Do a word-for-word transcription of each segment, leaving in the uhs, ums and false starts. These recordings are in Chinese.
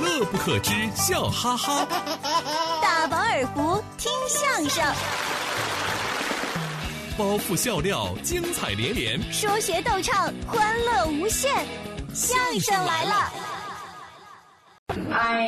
乐不可支，笑哈哈。 大饱耳福，听相声。 包袱笑料，精彩连连； 说学逗唱，欢乐无限。相声来了！ 哎，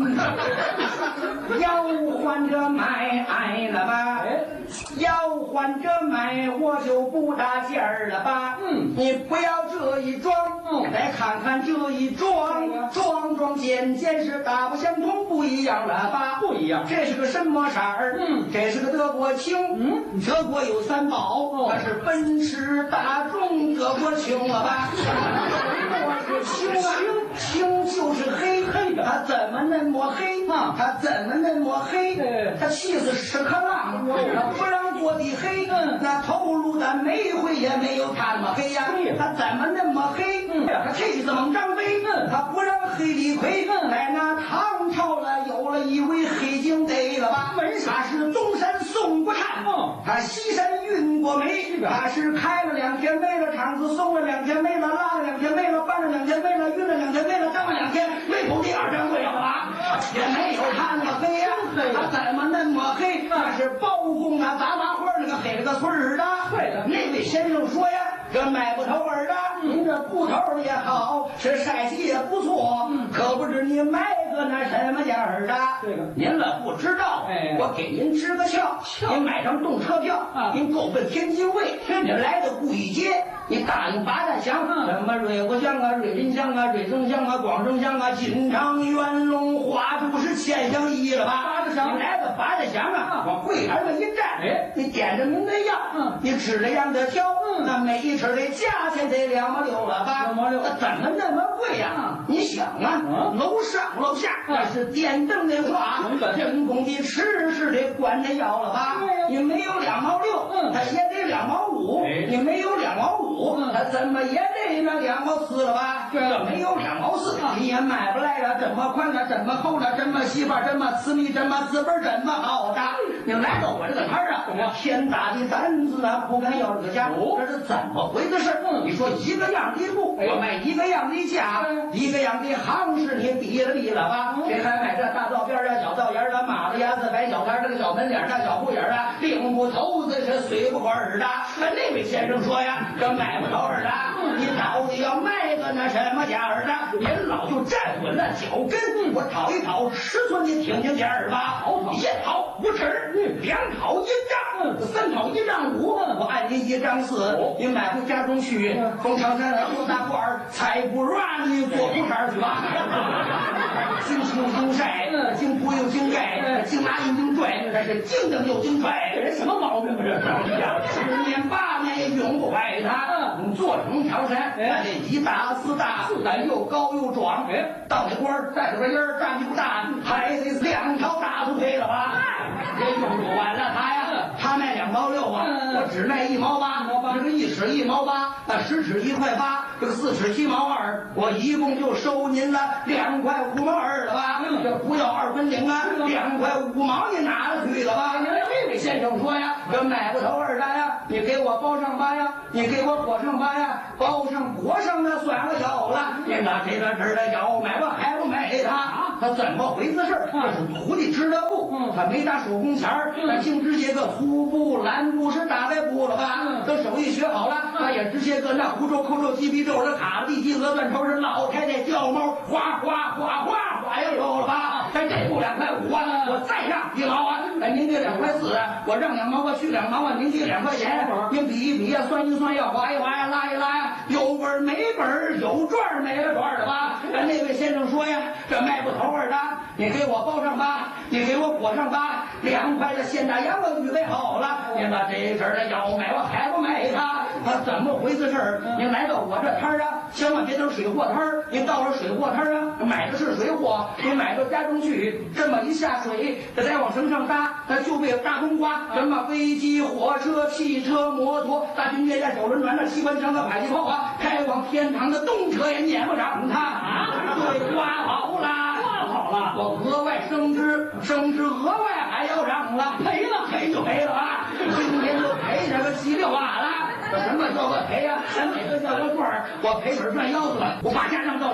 要换着买爱了吧？要换着买，我就不搭劲儿了吧？嗯，你不要这一装，嗯，再看看这一装，装装件件是大不相同，不一样了吧？不一样，这是个什么色儿？嗯，这是个德国青。嗯，德国有三宝，它是奔驰、大众、德国青了吧？我是青啊，青就是黑黑的，它怎么那么黑啊？它怎么那么黑？它气死屎壳郎，它不让过的黑，那头颅的煤灰也没有它那么黑呀。它怎么那么黑？它气死猛张飞，它不让黑李逵。在那唐朝了，有了一位黑警得了吧？他是东山宋国禅，他西山运过煤，他是开了两天煤了，厂子送了两天煤了，拉了两天煤了，搬了两天煤了，运了两天煤了，张了两天煤头第二张贵了吧？也没有他那么黑呀，他怎么那么黑？那是包公啊，杂麻花那个黑了个村儿的。对的，那位先生说呀，这买不头儿的，您这布头也好，是晒洗也不错，可不知你买个那什么价儿的？这个您了不知道，哎，我给您支个窍，您买张动车票，您够奔天津卫，您来到故意街，你答应八大乡，什么瑞国乡啊、瑞林乡啊、瑞增乡啊、广州乡啊、锦昌、元龙、花都是千乡一了吧？八大乡，你来到八大乡啊，往柜台上一站，哎，你点着您的药，嗯，你吃了样的挑，嗯，那每一吃的价钱得两毛六了吧？两毛六，那怎么那么贵呀？你想啊，楼上楼下那是电灯的话，人工的吃是得管着要了吧？你没有两毛六，嗯，它也得两毛五，你没有两毛五，它怎么也得那两毛四了吧？这没有两毛四，你也买不来了，这么宽了，这么厚了，这么细吧，这么私密，这么资本，这么好的。你来到我这个摊儿啊，我天大的胆子啊，不敢要这个价，这是怎么回的事？你说一个样的布，我卖一个样的价，一个样的行市，你比了比了吧？谁还买这大道边啊、小道沿的、马子牙子、白小摊这个小门脸大小不眼啊，领不头子是随不管儿的。那位先生说呀，这买不着儿的，你到底要卖个那什么价儿的？您老就站稳了脚跟，我讨一讨尺寸，你听听价儿吧。一讨五尺，两讨一丈，三讨一丈五，我按您一丈四，你买回家中去，从长山上有大罐儿，才不让你做不茬去吧。经青经晒，经铺又经盖，经拉又经拽，这是经蹬又经拽，这人什么毛病啊？这十年八年也永不坏他。你做成长山，那这一大四大，咱又高又壮，到那官儿带着个烟儿，站不大，还得两条大腿配了吧？这用不完了他呀，他卖两毛六啊，我只卖一毛八，这个一尺一毛八，那十尺一块八，这个四尺七毛二，我一共就收您了两块五毛二了吧？这不要二分零啊，两块五毛你拿了去了吧？这位先生说呀，这买不头二单呀，你给我包上吧呀，你给我裹上吧呀，包上裹上那算了有了，你拿这个这的要买吧还不买他？他怎么回事？这是徒弟织的布，他没打手工钱儿，他净直接个粗布、蓝布是大白布了吧？等手艺学好了，他也直接个那胡诌、扣诌、鸡皮皱的卡地鸡鹅断头是老太太叫猫，哗哗哗哗哗又有了吧？咱这布两块五啊，我再让一毛啊，哎，您给两块四，我让两毛，我去两毛啊，您给两块钱，您比一比呀，算一算，要划一划呀，拉一拉呀，有本儿没本儿，有赚儿没了赚儿的吧？那位先生说呀，这卖不头儿的，你给我包上吧，你给我裹上吧，两块的现大洋我预备好了，您把这事儿的要买我还不买他？他怎么回事儿？您来到我这摊儿啊，千万别等水货摊儿，您到了水货摊儿啊，买的是水货，你买到家中去，这么一下水，这再往绳上搭，那就被大冬瓜，什么飞机、火车、汽车、摩托、大军列战、小轮船、那机关枪的迫击炮啊，开往天堂的动车也撵不上他啊！对，刮好了，刮好了，我额外升职，升职额外还要涨了，赔了赔就赔了啊！今天就赔这个稀里哗啦。什么叫个赔呀？咱每个叫个赚儿，我赔本赚腰子了，我把价让到价。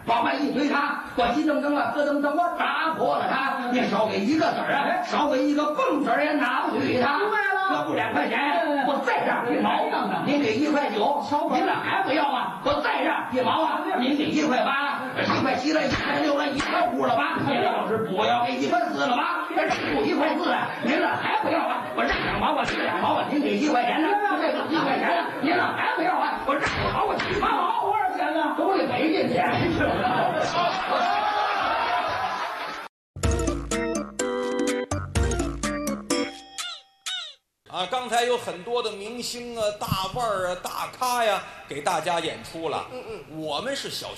往外一推他，我急噔噔啊，咯噔噔，我打破了他。你少给一个子儿啊，少给一个蹦子儿也拿不去他。 明白了， 要不两块钱，我再让一毛。您给一块九，您这还不要啊？我再让一毛啊！您给一块八，一块七了，一块六了，一块五了吧？您要是不要给一块四了吧？这不一块四，您这还不要啊？我让两毛，我给两毛啊！您给一块钱呢？这个一块钱呢？您这还不要啊？我让两毛，我七八毛，多少钱呢？都得给进钱去了。 啊，刚才有很多的明星啊、大腕儿啊、大咖呀，给大家演出了。嗯嗯，我们是小